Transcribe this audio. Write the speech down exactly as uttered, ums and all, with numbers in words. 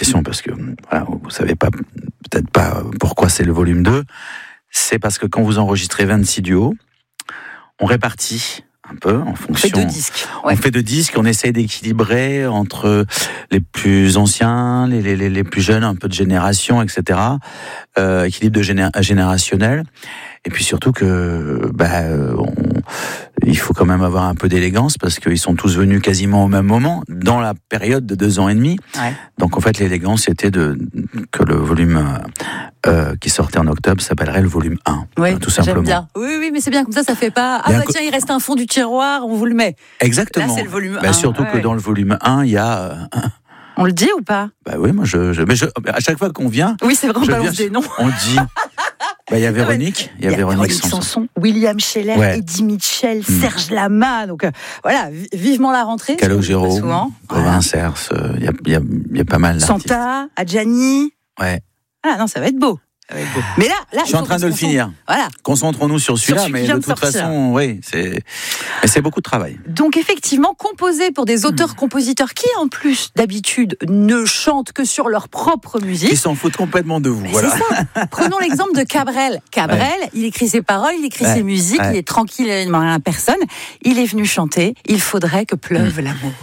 explication parce que voilà, vous savez pas, peut-être pas pourquoi c'est le volume deux. C'est parce que quand vous enregistrez vingt-six duos, on répartit un peu en fonction. On fait deux disques. Ouais. On fait deux disques, on essaye d'équilibrer entre les plus anciens, les, les, les plus jeunes, un peu de génération, et cetera. Euh, équilibre de géné- générationnel. Et puis surtout que, bah, on, il faut quand même avoir un peu d'élégance parce qu'ils sont tous venus quasiment au même moment, dans la période de deux ans et demi. Ouais. Donc en fait, l'élégance était de que le volume euh, qui sortait en octobre s'appellerait le volume un. Oui, tout simplement. J'aime bien. Oui, oui, mais c'est bien comme ça, ça fait pas. Ah Mais bah un co- tiens, il reste un fond du tiroir, on vous le met. Exactement. Là, c'est le volume bah, un. Surtout ouais. que dans le volume un, il y a. Euh, On le dit ou pas? bah oui, moi je. je, mais je à chaque fois qu'on vient. Oui, c'est vrai, on je balance viens, des noms. On dit. Bah, il y a Véronique, il y a, Il y a Véronique, Véronique Sanson. Sanson, William Scheller, Ouais. Eddie Mitchell, Mm. Serge Lama. Donc euh, voilà, vi- vivement la rentrée. Calogero, Souvent. Robin Voilà. Cers, il y a, y, a, y a pas mal d'artistes. Santa, Adjani. Ouais. Ah non, ça va être beau. Ça va être beau. Mais là, là, Je suis en train de le finir. Voilà. Concentrons-nous sur celui-là, celui qui mais vient de de toute sortir. façon, oui, c'est, mais c'est beaucoup de travail. Donc effectivement, composé pour des auteurs-compositeurs qui, en plus, d'habitude, ne chantent que sur leur propre musique. Ils s'en foutent complètement de vous. Mais Voilà. c'est ça. Prenons l'exemple de Cabrel. Cabrel, ouais. il écrit ses paroles, il écrit ouais. ses musiques, ouais. il est tranquille, il ne demande rien à personne. Il est venu chanter « Il faudrait que pleuve mmh. l'amour ».